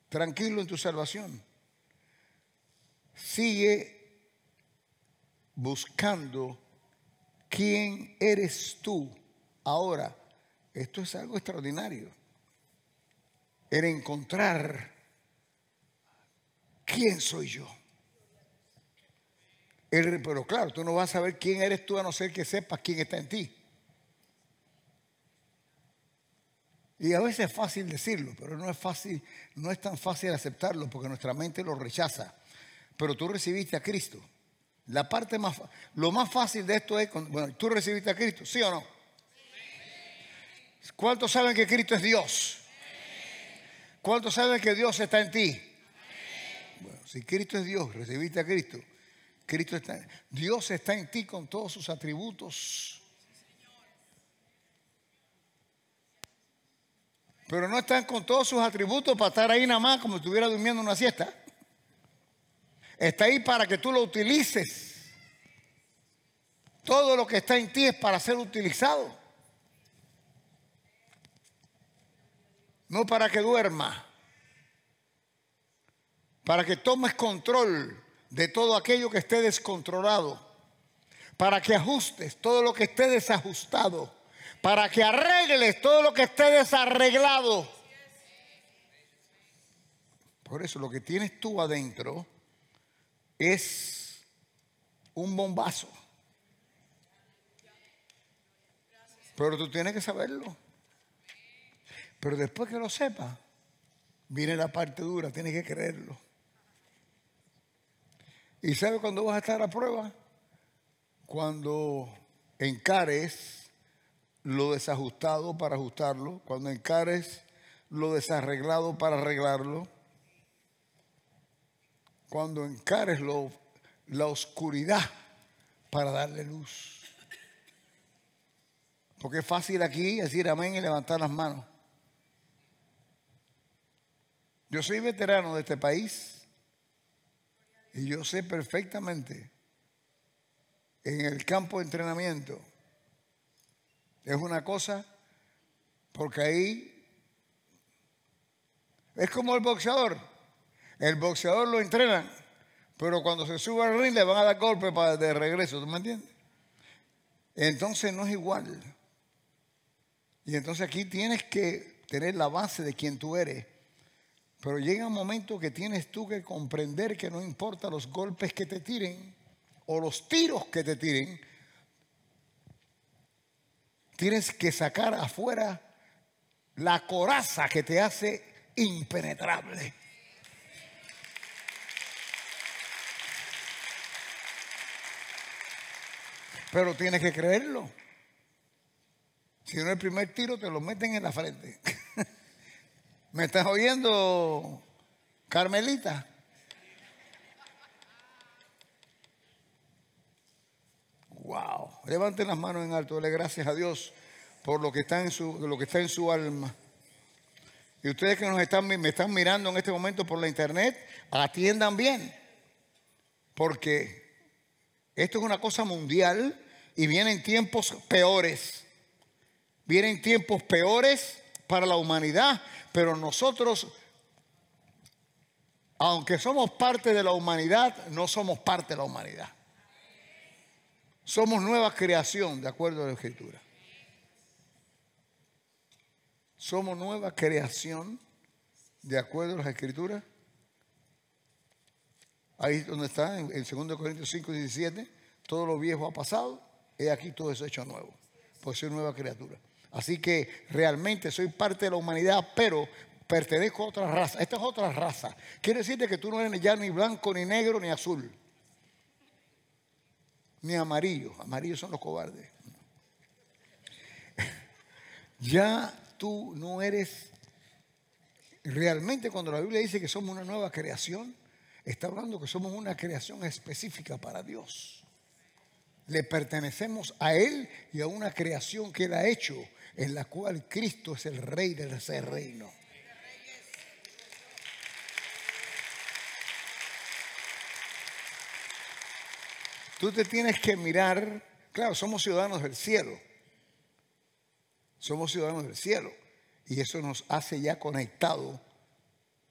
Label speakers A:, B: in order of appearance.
A: tranquilo en tu salvación. Sigue buscando quién eres tú ahora. Esto es algo extraordinario. El encontrar quién soy yo. Pero claro, tú no vas a saber quién eres tú a no ser que sepas quién está en ti. Y a veces es fácil decirlo, pero no es fácil, no es tan fácil aceptarlo porque nuestra mente lo rechaza. Pero tú recibiste a Cristo. La parte más, lo más fácil de esto es, bueno, tú recibiste a Cristo, ¿sí o no? ¿Cuántos saben que Cristo es Dios? ¿Cuántos saben que Dios está en ti? Bueno, si Cristo es Dios, recibiste a Cristo. Dios está en ti con todos sus atributos. Pero no están con todos sus atributos para estar ahí nada más como si estuviera durmiendo una siesta. Está ahí para que tú lo utilices. Todo lo que está en ti es para ser utilizado. No para que duermas. Para que tomes control de todo aquello que esté descontrolado. Para que ajustes todo lo que esté desajustado. Para que arregles todo lo que esté desarreglado. Por eso lo que tienes tú adentro es un bombazo. Pero tú tienes que saberlo. Pero después que lo sepas, viene la parte dura, tienes que creerlo. ¿Y sabes cuándo vas a estar a prueba? Cuando encares lo desajustado para ajustarlo, cuando encares lo desarreglado para arreglarlo, cuando encares la oscuridad para darle luz. Porque es fácil aquí decir amén y levantar las manos. Yo soy veterano de este país y yo sé perfectamente en el campo de entrenamiento. Es una cosa, porque ahí es como el boxeador. El boxeador lo entrenan, pero cuando se sube al ring le van a dar golpes de regreso, ¿tú me entiendes? Entonces no es igual. Y entonces aquí tienes que tener la base de quién tú eres. Pero llega un momento que tienes tú que comprender que no importa los golpes que te tiren o los tiros que te tiren, tienes que sacar afuera la coraza que te hace impenetrable. Pero tienes que creerlo. Si no, el primer tiro te lo meten en la frente. ¿Me estás oyendo, Carmelita? Wow. Levanten las manos en alto. Dele gracias a Dios por lo que está en su alma. Y ustedes que me están mirando en este momento por la internet, atiendan bien. Porque esto es una cosa mundial y vienen tiempos peores. Vienen tiempos peores para la humanidad, pero nosotros, aunque somos parte de la humanidad, no somos parte de la humanidad. Somos nueva creación, de acuerdo a la Escritura. Somos nueva creación, de acuerdo a las Escrituras. Ahí donde está, en 2 Corintios 5, 17, todo lo viejo ha pasado, he aquí todo es hecho nuevo, pues soy nueva criatura. Así que realmente soy parte de la humanidad, pero pertenezco a otra raza. Esta es otra raza. Quiere decirte que tú no eres ya ni blanco, ni negro, ni azul. Ni amarillo. Amarillos son los cobardes. Ya tú no eres. Realmente cuando la Biblia dice que somos una nueva creación, está hablando que somos una creación específica para Dios. Le pertenecemos a Él y a una creación que Él ha hecho, en la cual Cristo es el Rey del ese reino. Tú te tienes que mirar. Claro, somos ciudadanos del cielo. Somos ciudadanos del cielo. Y eso nos hace ya conectado